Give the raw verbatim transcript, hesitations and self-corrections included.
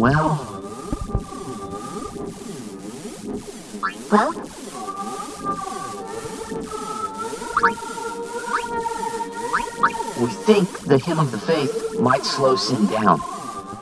Well... Well? We think the Hymn of the Faith might slow Sin down.